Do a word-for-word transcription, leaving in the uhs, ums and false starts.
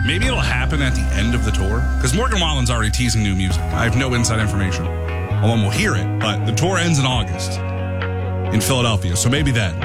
maybe it'll happen at the end of the tour. Because Morgan Wallen's already teasing new music. I have no inside information. Although we'll hear it, but the tour ends in August in Philadelphia. So maybe then.